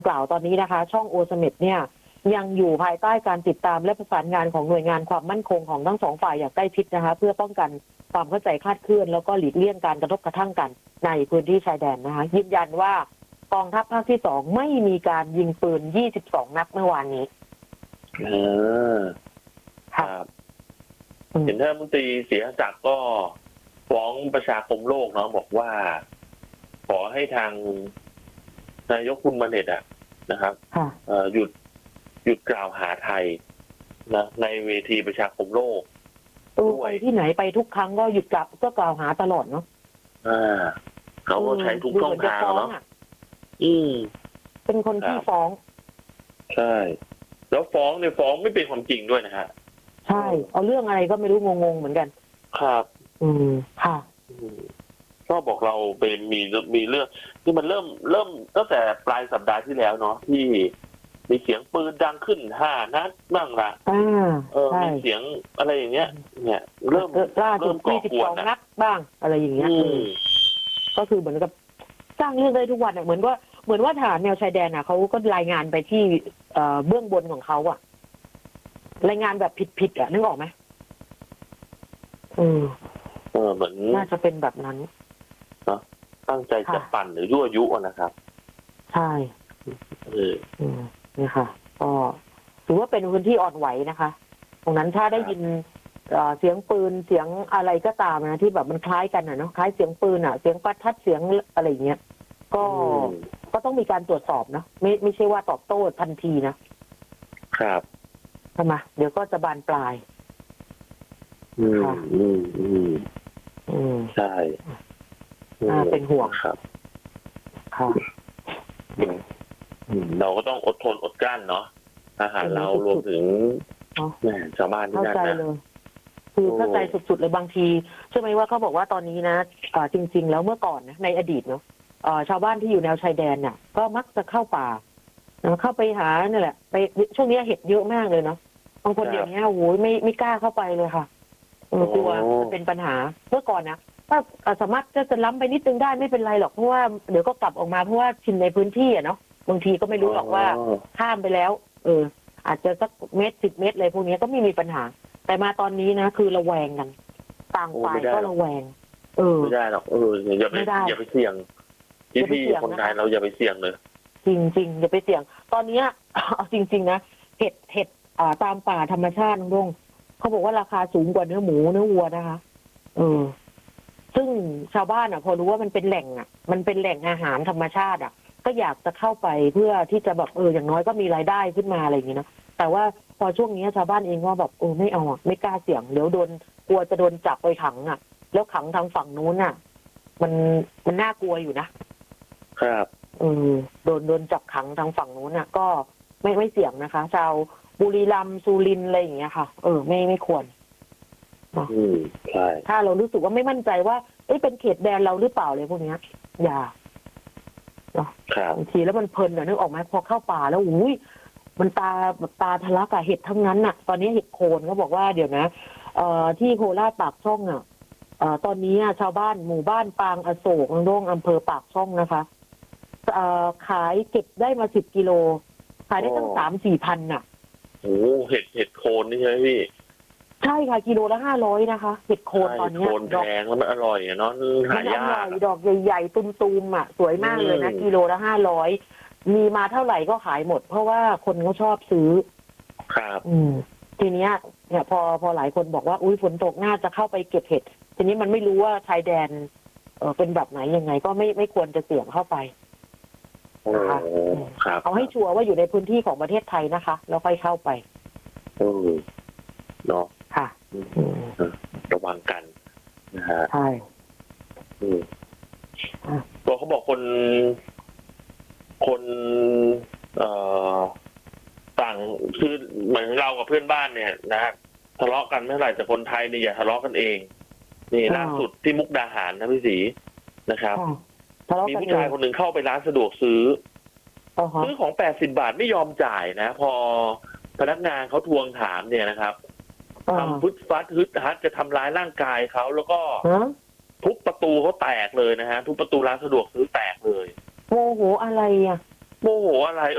กล่าวตอนนี้นะคะช่องโอสเมดเนี่ยยังอยู่ภายใต้การติดตามและประสานงานของหน่วยงานความมั่นคงของทั้งสองฝ่ายอย่างใกล้ชิดนะคะเพื่อป้องกันความเข้าใจคลาดเคลื่อนแล้วก็หลีกเลี่ยงการกระทบกระทั่งกันในพื้นที่ชายแดนนะคะยืนยันว่ากองทัพภาคที่2ไม่มีการยิงปืน22นัดเมื่อวานนี้ครับเห็นท่านรัฐมนตรีศรีหศักดิ์ก็ฟ้องประชาคมโลกเนาะบอกว่าขอให้ทางนายกคุณมาเน็ตนะครับหยุดกล่าวหาไทยนะในเวทีประชาคมโลกไปที่ไหนไปทุกครั้งก็หยุดกล่าวหาตลอดเนาะเขาก็ใช้ทุกช่องทางเนาะเป็นคนที่ฟ้องใช่แล้วฟ้องเนี่ยฟ้องไม่เป็นความจริงด้วยนะฮะใช่เอาเรื่องอะไรก็ไม่รู้งงๆเหมือนกันครับค่ะก็บอกเราเป็นมีเรื่องที่มันเริ่มตั้งแต่ปลายสัปดาห์ที่แล้วเนาะที่มีเสียงปืนดังขึ้น5 นัดบ้างละมีเสียงอะไรอย่างเงี้ยเนี่ยเริ่มก่อกวนนัดบ้างอะไรอย่างเงี้ยก็คือเหมือนกับสร้างเรื่องได้ทุกวันเหมือนว่าฐานแนวชายแดนเขาก็รายงานไปที่เบื้องบนของเขารายงานแบบผิดนึกออกไหมเหมือนน่าจะเป็นแบบนั้นตั้งใจจะปั่นหรือยั่วยุนะครับใช่นี่ค่ะก็ถือว่าเป็นพื้นที่อ่อนไหวนะคะตรงนั้นถ้าได้ยินเสียงปืนเสียงอะไรก็ตามนะที่แบบมันคล้ายกันเนาะคล้ายเสียงปืนเสียงประทัดเสียงอะไรอย่างเงี้ยก็ต้องมีการตรวจสอบนะไม่ใช่ว่าตอบโต้ทันทีนะครับทำไมเดี๋ยวก็จะบานปลายใช่เป็นห่วงครับค่ะเราก็ต้องอดทนอดกลั้นเนาะทหารเรารวมถึงชาวบ้านที่นั่นนะคือเข้าใจสุดๆเลยบางทีใช่ไหมว่าเขาบอกว่าตอนนี้นะจริงๆแล้วเมื่อก่อนนะในอดีตเนาะชาวบ้านที่อยู่แนวชายแดนเนี่ยก็มักจะเข้าป่าเข้าไปหาเนี่ยแหละไปช่วงนี้เห็ดเยอะมากเลยเนาะบางคนเดี๋ยวนี้โอ้โหไม่กล้าเข้าไปเลยค่ะกลัวจะเป็นปัญหาเมื่อก่อนนะถ้าสามารถจะล้ำไปนิดนึงได้ไม่เป็นไรหรอกเพราะว่าเดี๋ยวก็กลับออกมาเพราะว่าชินในพื้นที่เนาะบางทีก็ไม่รู้หรอกว่าข้ามไปแล้วอาจจะสัก10 เมตรเลยพวกนี้ก็ไม่มีปัญหาแต่มาตอนนี้นะคือระแวงกันต่างฝ่ายก็ระแวงไม่ได้หรอกอย่าไปเสี่ยงพี่คนไทยเราอย่าไปเสี่ยงเลยจริงๆอย่าไปเสี่ยงตอนนี้เอาจริงๆนะเห็ดตามป่าธรรมชาติลุงเขาบอกว่าราคาสูงกว่าเนื้อหมูเนื้อวัวนะคะซึ่งชาวบ้านพอรู้ว่ามันเป็นแหล่งมันเป็นแหล่งอาหารธรรมชาติก็อยากจะเข้าไปเพื่อที่จะแบบอย่างน้อยก็มีรายได้ขึ้นมาอะไรอย่างนี้นะแต่ว่าพอช่วงนี้ชาวบ้านเองว่าแบบไม่เอาไม่กล้าเสี่ยงเดี๋ยวกลัวจะโดนจับไปขังแล้วขังทางฝั่งนู้นมันน่ากลัวอยู่นะครับโดนจับขังทางฝั่งนู้นก็ไม่เสี่ยงนะคะชาวบุรีรัมย์สุรินทร์อะไรอย่างเงี้ยค่ะไม่ควรใช่ถ้าเรารู้สึกว่าไม่มั่นใจว่าเป็นเขตแดนเราหรือเปล่าเลยพวกนี้อย่าบางทีแล้วมันเพลินนึกออกไหมพอเข้าป่าแล้วอุ้ยมันตาทะลักเห็ดทั้งนั้นตอนนี้เห็ดโคนเขาบอกว่าเดี๋ยวนะที่โคราชปากช่องตอนนี้ชาวบ้านหมู่บ้านปางอโศกโด่งอำเภอปากช่องนะคะขายเก็บได้มา10 กิโลขายได้ตั้ง3-4 พันโอ้เห็ดโคนนี่ใช่ไหมพี่ใช่ค่ะกิโลละ500นะคะเห็ดโคนตอนนี้โคนแพงแล้วมันอร่อยเนาะหายากดอกใหญ่ๆตุมๆสวยมากเลยนะกิโลละ500มีมาเท่าไหร่ก็ขายหมดเพราะว่าคนเขาชอบซื้อครับทีนี้เนี่ยพอหลายคนบอกว่าอุ้ยฝนตกน่าจะเข้าไปเก็บเห็ดทีนี้มันไม่รู้ว่าชายแดนเป็นแบบไหนยังไงก็ไม่ควรจะเสี่ยงเข้าไปนะคะเอาให้ชัวร์ว่าอยู่ในพื้นที่ของประเทศไทยนะคะแล้วค่อยเข้าไปเนาะค่ะระวังกันนะฮะใช่ตัวเขาบอกคนต่างคือเหมือนเรากับเพื่อนบ้านเนี่ยนะทะเลาะกันไม่เท่าไหร่แต่คนไทยเนี่ยอย่าทะเลาะกันเองนี่ล่าสุดที่มุกดาหารนะพี่ศรีนะครับมีผู้ชายคนหนึ่งเข้าไปร้านสะดวกซื้อของ80 บาทไม่ยอมจ่ายนะพอพนักงานเขาทวงถามเนี่ยนะครับทำฟึดฟัดฮึดฮัดจะทำร้ายร่างกายเขาแล้วก็ทุบประตูเขาแตกเลยนะฮะทุบประตูร้านสะดวกซื้อแตกเลยโมโหอะไรโมโหอะไร